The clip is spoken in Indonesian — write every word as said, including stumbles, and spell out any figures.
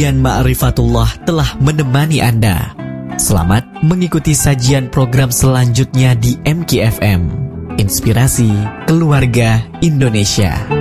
Kajian Ma'rifatullah telah menemani Anda. Selamat mengikuti sajian program selanjutnya di M K F M, Inspirasi Keluarga Indonesia.